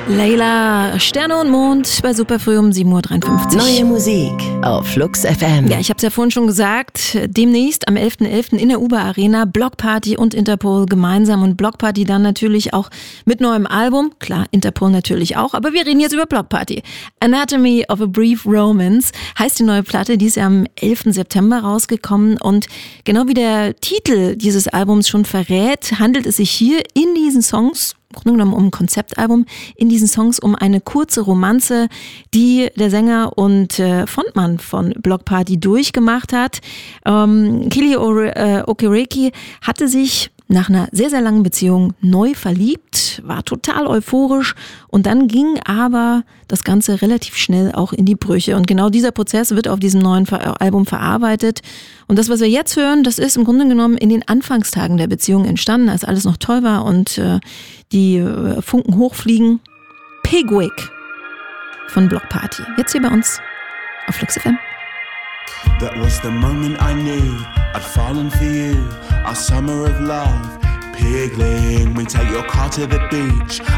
Layla, Sterne und Mond bei Superfrüh um 7.53 Uhr. Neue Musik auf Flux FM. Ja, ich habe es ja vorhin schon gesagt, demnächst am 11.11. in der Uber Arena Blockparty und Interpol gemeinsam und Blockparty dann natürlich auch mit neuem Album. Klar, Interpol natürlich auch, aber wir reden jetzt über Blockparty. Anatomy of a Brief Romance heißt die neue Platte, die ist ja am 11. September rausgekommen und genau wie der Titel dieses Albums schon verrät, handelt es sich hier in diesen Songs im Grunde genommen um ein Konzeptalbum, in diesen Songs um eine kurze Romanze, die der Sänger und Frontmann von Blockparty durchgemacht hat. Kili Okereke hatte sich nach einer sehr, sehr langen Beziehung neu verliebt, war total euphorisch und dann ging aber das Ganze relativ schnell auch in die Brüche. Und genau dieser Prozess wird auf diesem neuen Album verarbeitet. Und das, was wir jetzt hören, das ist im Grunde genommen in den Anfangstagen der Beziehung entstanden, als alles noch toll war und die Funken hochfliegen. Pigwig von Blockparty. Jetzt hier bei uns auf Flux FM. That was the moment I knew I'd fallen for you. Our summer of love, Pigling. We take your car to the beach.